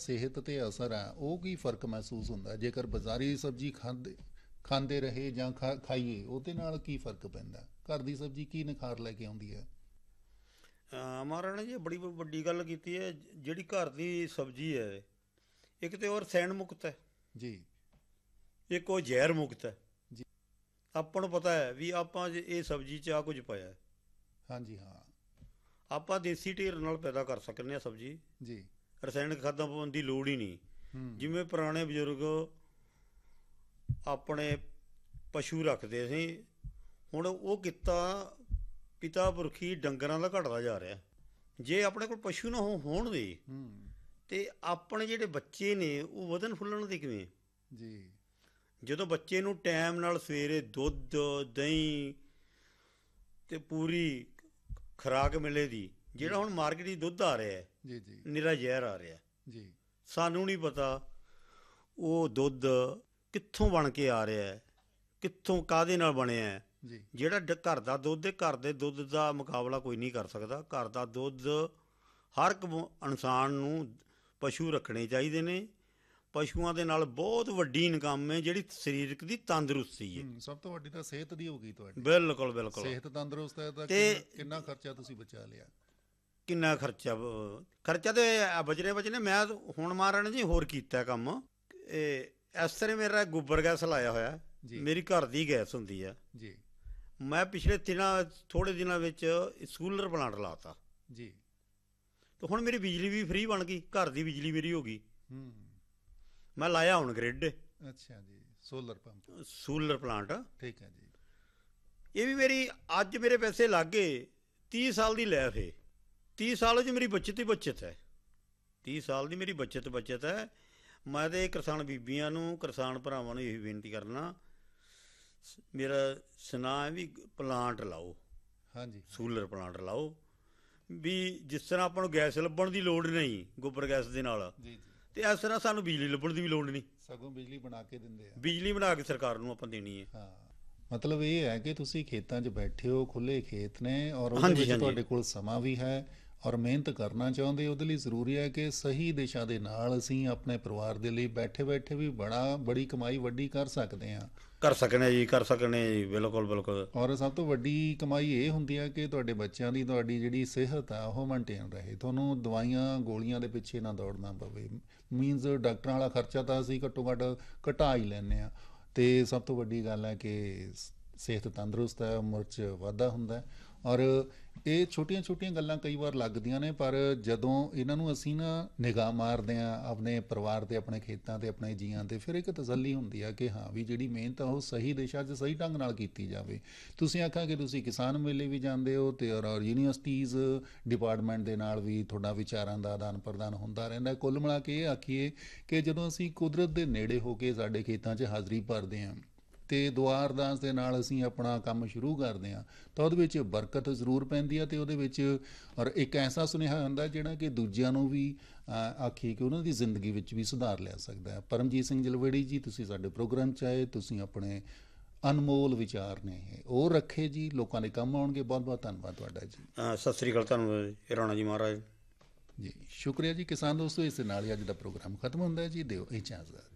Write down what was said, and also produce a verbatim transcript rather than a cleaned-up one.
ਸਿਹਤ 'ਤੇ ਅਸਰ ਹੈ ਉਹ ਕੀ ਫ਼ਰਕ ਮਹਿਸੂਸ ਹੁੰਦਾ ਜੇਕਰ ਬਾਜ਼ਾਰੀ ਸਬਜ਼ੀ ਖਾਂਦੇ ਖਾਂਦੇ ਰਹੇ ਜਾਂ ਖਾ ਖਾਈਏ ਉਹਦੇ ਨਾਲ ਕੀ ਫ਼ਰਕ ਪੈਂਦਾ? ਘਰ ਦੀ ਸਬਜ਼ੀ ਕੀ ਨਿਖਾਰ ਲੈ ਕੇ ਆਉਂਦੀ ਹੈ? ਅਹ ਮਹਾਰਾਜ ਨੇ ਜੀ ਬੜੀ ਵ- ਵੱਡੀ ਗੱਲ ਕੀਤੀ ਹੈ। ਜਿਹੜੀ ਘਰ ਦੀ ਸਬਜ਼ੀ ਹੈ, ਇੱਕ ਤੇ ਉਹ ਰਸਾਇਣ ਮੁਕਤ ਹੈ, ਜੀ ਇੱਕ ਉਹ ਜ਼ਹਿਰ ਮੁਕਤ ਹੈ। ਜੀ ਆਪਾਂ ਨੂੰ ਪਤਾ ਹੈ ਵੀ ਆਪਾਂ ਜੇ ਇਹ ਸਬਜ਼ੀ 'ਚ ਆ ਕੁਝ ਪਾਇਆ ਹੈ। ਹਾਂਜੀ ਹਾਂ ਆਪਾਂ ਦੇਸੀ ਢੇਰ ਨਾਲ ਪੈਦਾ ਕਰ ਸਕਦੇ ਹਾਂ ਸਬਜ਼ੀ, ਜੀ ਰਸਾਇਣਿਕ ਖਾਦਾਂ ਪਾਉਣ ਦੀ ਲੋੜ ਹੀ ਨਹੀਂ। ਹੂੰ ਜਿਵੇਂ ਪੁਰਾਣੇ ਬਜ਼ੁਰਗ ਆਪਣੇ ਪਸ਼ੂ ਰੱਖਦੇ ਸੀ, ਹੁਣ ਉਹ ਕਿੱਤਾ ਪਿਤਾ ਪੁਰਖੀ ਡੰਗਰਾਂ ਦਾ ਘਟਦਾ ਜਾ ਰਿਹਾ। ਜੇ ਆਪਣੇ ਕੋਲ ਪਸ਼ੂ ਨਾ ਹੋ ਹੋਣਗੇ ਹੂੰ ਤੇ ਆਪਣੇ ਜਿਹੜੇ ਬੱਚੇ ਨੇ ਉਹ ਵਧਣ ਫੁੱਲਣ ਦੇ ਕਿਵੇਂ? ਜੀ ਜਦੋਂ ਬੱਚੇ ਨੂੰ ਟਾਈਮ ਨਾਲ ਸਵੇਰੇ ਦੁੱਧ ਦਹੀਂ ਤੇ ਪੂਰੀ ਖੁਰਾਕ ਮਿਲੇ ਦੀ, ਜਿਹੜਾ ਹੁਣ ਮਾਰਕੀਟ 'ਚ ਦੁੱਧ ਆ ਰਿਹਾ ਹੈ ਜੀ ਜੀ ਨਿਰਾ ਜ਼ਹਿਰ ਆ ਰਿਹਾ। ਜੀ ਸਾਨੂੰ ਨਹੀਂ ਪਤਾ ਉਹ ਦੁੱਧ ਕਿੱਥੋਂ ਬਣ ਕੇ ਆ ਰਿਹਾ ਹੈ, ਕਿੱਥੋਂ ਕਾਹਦੇ ਨਾਲ ਬਣਿਆ ਹੈ। ਜੀ ਜਿਹੜਾ ਡ- ਘਰ ਦਾ ਦੁੱਧ ਹੈ, ਘਰ ਦੇ ਦੁੱਧ ਦਾ ਮੁਕਾਬਲਾ ਕੋਈ ਨਹੀਂ ਕਰ ਸਕਦਾ। ਘਰ ਦਾ ਦੁੱਧ ਹਰ ਇੱਕ ਮ- ਇਨਸਾਨ ਨੂੰ ਪਸ਼ੂ ਰੱਖਣੇ ਚਾਹੀਦੇ ਨੇ। ਪਸ਼ੂਆਂ ਦੇ ਨਾਲ ਬਹੁਤ ਵੱਡੀ ਇਨਕਮ ਹੈ, ਜਿਹੜੀ ਸਰੀਰਕ ਦੀ ਤੰਦਰੁਸਤੀ ਹੈ। ਹੂੰ, ਸਭ ਤੋਂ ਵੱਡੀ ਤਾਂ ਸਿਹਤ ਦੀ ਹੋ ਗਈ ਤੁਹਾਡੀ। ਬਿਲਕੁਲ ਬਿਲਕੁਲ। ਸਿਹਤ ਤੰਦਰੁਸਤ ਹੈ ਤਾਂ ਤੇ- ਕਿੰਨਾ ਕਿੰਨਾ ਖਰਚਾ ਤੁਸੀਂ ਬਚਾ ਲਿਆ? ਕਿੰਨਾ ਖਰਚਾ ਬ- ਖਰਚਾ ਤੇ ਬਚਣੇ ਬਚਣੇ। ਮੈਂ ਤਾਂ ਹੁਣ ਮਹਾਰਾਣਾ ਜੀ ਹੋਰ ਕੀਤਾ ਕੰਮ। ਇਹ ਇਸ ਤਰ੍ਹਾਂ ਮੇਰਾ ਗੋਬਰ ਗੈਸ ਲਾਇਆ ਹੋਇਆ, ਜੀ। ਮੇਰੀ ਘਰ ਦੀ ਗੈਸ ਹੁੰਦੀ ਆ। ਜੀ ਮੈਂ ਪਿਛਲੇ ਦਿਨਾਂ ਥੋੜ੍ਹੇ ਦਿਨਾਂ ਵਿੱਚ ਸੋਲਰ ਪਲਾਂਟ ਲਾਤਾ, ਜੀ ਤੇ ਹੁਣ ਮੇਰੀ ਬਿਜਲੀ ਵੀ ਫ੍ਰੀ ਬਣ ਗਈ, ਘਰ ਦੀ ਬਿਜਲੀ ਮੇਰੀ ਹੋ ਗਈ। ਹੂੰ ਮੈਂ ਲਾਇਆ ਹੁਣ ਗ੍ਰਿਡ ਅੱਛਾ ਜੀ, ਸੋਲਰ ਪੰਪ, ਸੋਲਰ ਪਲਾਂਟ। ਠੀਕ ਹੈ ਜੀ। ਇਹ ਵੀ ਮੇਰੀ ਅੱਜ ਮੇਰੇ ਪੈਸੇ ਲੱਗ ਗਏ ਤੀਹ ਸਾਲ ਦੀ ਲੈਫ ਹੈ। ਤੀਹ ਸਾਲ 'ਚ ਮੇਰੀ ਬੱਚਤ ਹੀ ਬੱਚਤ ਹੈ। ਤੀਹ ਸਾਲ ਦੀ ਮੇਰੀ ਬੱਚਤ ਬੱਚਤ ਹੈ। ਮੈਂ ਤਾਂ ਕਿਸਾਨ ਬੀਬੀਆਂ ਨੂੰ, ਕਿਸਾਨ ਭਰਾਵਾਂ ਨੂੰ ਇਹੀ ਬੇਨਤੀ ਕਰਨਾ, ਸ- ਮੇਰਾ ਸੁਨਾਹ ਹੈ ਵੀ ਪਲਾਂਟ ਲਾਓ, ਹਾਂਜੀ ਸੋਲਰ ਪਲਾਂਟ ਲਾਓ। ਵੀ ਜਿਸ ਤਰ੍ਹਾਂ ਆਪਾਂ ਨੂੰ ਗੈਸ ਲੱਭਣ ਦੀ ਲੋੜ ਨਹੀਂ ਗੋਬਰ ਗੈਸ ਦੇ ਨਾਲ, ਜੀ ਜੀ, ਤੇ ਇਸ ਤਰ੍ਹਾਂ ਸਾਨੂੰ ਬਿਜਲੀ ਲੱਭਣ ਦੀ ਵੀ ਲੋੜ ਨਹੀਂ। ਸਗੋਂ ਬਿਜਲੀ ਬਣਾ ਕੇ ਦਿੰਦੇ ਆ। ਬਿਜਲੀ ਬਣਾ ਕੇ ਸਰਕਾਰ ਨੂੰ ਆਪਾਂ ਦੇਣੀ ਹੈ। ਹਾਂ, ਮਤਲਬ ਇਹ ਹੈ ਕਿ ਤੁਸੀਂ ਖੇਤਾਂ 'ਚ ਬੈਠੇ ਹੋ, ਖੁੱਲ੍ਹੇ ਖੇਤ ਨੇ ਔਰ ਉਹਦੇ ਹਾਂਜੀ, ਵਿੱਚ ਹਾਂਜੀ। ਤੁਹਾਡੇ ਕੋਲ ਸਮਾਂ ਵੀ ਹੈ ਔਰ ਮਿਹਨਤ ਕਰਨਾ ਚਾਹੁੰਦੇ। ਉਹਦੇ ਲਈ ਜ਼ਰੂਰੀ ਹੈ ਕਿ ਸਹੀ ਦਿਸ਼ਾ ਦੇ ਨਾਲ ਅਸੀਂ ਆਪਣੇ ਪਰਿਵਾਰ ਦੇ ਲਈ ਬੈਠੇ ਬੈਠੇ ਵੀ ਬੜਾ ਬੜੀ ਕਮਾਈ ਵੱਡੀ ਕਰ ਸਕਦੇ ਹਾਂ। ਕਰ ਸਕਣੇ ਜੀ, ਕਰ ਸਕਣੇ ਜੀ, ਬਿਲਕੁਲ ਬਿਲਕੁਲ। ਔਰ ਸਭ ਤੋਂ ਵੱਡੀ ਕਮਾਈ ਇਹ ਹੁੰਦੀ ਹੈ ਕਿ ਤੁਹਾਡੇ ਬੱਚਿਆਂ ਦੀ, ਤੁਹਾਡੀ ਜਿਹੜੀ ਸਿਹਤ ਆ ਉਹ ਮੇਨਟੇਨ ਰਹੇ, ਤੁਹਾਨੂੰ ਦਵਾਈਆਂ ਗੋਲੀਆਂ ਦੇ ਪਿੱਛੇ ਨਾ ਦੌੜਨਾ ਪਵੇ। ਮੀਨਜ਼ ਡਾਕਟਰਾਂ ਵਾਲਾ ਖਰਚਾ ਤਾਂ ਅਸੀਂ ਘੱਟੋ ਘੱਟ ਘਟਾ ਹੀ ਲੈਂਦੇ ਹਾਂ। ਅਤੇ ਸਭ ਤੋਂ ਵੱਡੀ ਗੱਲ ਹੈ ਕਿ ਸ- ਸਿਹਤ ਤੰਦਰੁਸਤ ਹੈ, ਉਮਰ 'ਚ ਵਾਧਾ ਹੁੰਦਾ ਹੈ। ਔਰ ਇਹ ਛੋਟੀਆਂ ਛੋਟੀਆਂ ਗੱਲਾਂ ਕਈ ਵਾਰ ਲੱਗਦੀਆਂ ਨੇ, ਪਰ ਜਦੋਂ ਇਹਨਾਂ ਨੂੰ ਅਸੀਂ ਨਾ ਨਿਗਾਹ ਮਾਰਦੇ ਹਾਂ ਆਪਣੇ ਪਰਿਵਾਰ 'ਤੇ, ਆਪਣੇ ਖੇਤਾਂ 'ਤੇ, ਆਪਣੇ ਜੀਆਂ 'ਤੇ, ਫਿਰ ਇੱਕ ਤਸੱਲੀ ਹੁੰਦੀ ਆ ਕਿ ਹਾਂ ਵੀ ਜਿਹੜੀ ਮਿਹਨਤ ਆ ਉਹ ਸਹੀ ਦਿਸ਼ਾ 'ਚ ਸਹੀ ਢੰਗ ਨਾਲ ਕੀਤੀ ਜਾਵੇ। ਤੁਸੀਂ ਆਖਾਂ ਕਿ ਤੁਸੀਂ ਕਿਸਾਨ ਮੇਲੇ ਵੀ ਜਾਂਦੇ ਹੋ ਅਤੇ ਔਰ ਔਰ ਯੂਨੀਵਰਸਿਟੀਜ਼ ਡਿਪਾਰਟਮੈਂਟ ਦੇ ਨਾਲ ਵੀ ਤੁਹਾਡਾ ਵਿਚਾਰਾਂ ਦਾ ਆਦਾਨ ਪ੍ਰਦਾਨ ਹੁੰਦਾ ਰਹਿੰਦਾ। ਕੁੱਲ ਮਿਲਾ ਕੇ ਇਹ ਆਖੀਏ ਕਿ ਜਦੋਂ ਅਸੀਂ ਕੁਦਰਤ ਦੇ ਨੇੜੇ ਹੋ ਕੇ ਸਾਡੇ ਖੇਤਾਂ 'ਚ ਹਾਜ਼ਰੀ ਭਰਦੇ ਹਾਂ ਅਤੇ ਦੁਆ ਅਰਦਾਸ ਦੇ ਨਾਲ ਅਸੀਂ ਆਪਣਾ ਕੰਮ ਸ਼ੁਰੂ ਕਰਦੇ ਹਾਂ ਤਾਂ ਉਹਦੇ ਵਿੱਚ ਬਰਕਤ ਜ਼ਰੂਰ ਪੈਂਦੀ ਹੈ। ਅਤੇ ਉਹਦੇ ਵਿੱਚ ਔਰ ਇੱਕ ਐਸਾ ਸੁਨੇਹਾ ਹੁੰਦਾ ਜਿਹੜਾ ਕਿ ਦੂਜਿਆਂ ਨੂੰ ਵੀ ਆਖੀਏ ਕਿ ਉਹਨਾਂ ਦੀ ਜ਼ਿੰਦਗੀ ਵਿੱਚ ਵੀ ਸੁਧਾਰ ਲਿਆ ਸਕਦਾ ਹੈ। ਪਰਮਜੀਤ ਸਿੰਘ ਜਲਵੇੜੀ ਜੀ, ਤੁਸੀਂ ਸਾਡੇ ਪ੍ਰੋਗਰਾਮ 'ਚ ਆਏ, ਤੁਸੀਂ ਆਪਣੇ ਅਨਮੋਲ ਵਿਚਾਰ ਨੇ ਉਹ ਰੱਖੇ ਜੀ, ਲੋਕਾਂ ਦੇ ਕੰਮ ਆਉਣਗੇ। ਬਹੁਤ ਬਹੁਤ ਧੰਨਵਾਦ ਤੁਹਾਡਾ ਜੀ। ਅ, ਸਤਿ ਸ੍ਰੀ ਅਕਾਲ, ਧੰਨਵਾਦ ਜੀ ਰਾਣਾ ਜੀ ਮਹਾਰਾਜ ਜੀ ਸ਼ੁਕਰੀਆ ਜੀ। ਕਿਸਾਨ ਦੋਸਤੋ, ਇਸ ਦੇ ਨਾਲ ਹੀ ਅੱਜ ਦਾ ਪ੍ਰੋਗਰਾਮ ਖਤਮ ਹੁੰਦਾ ਹੈ ਜੀ। ਦਿਓ ਇਜਾਜ਼ਤ।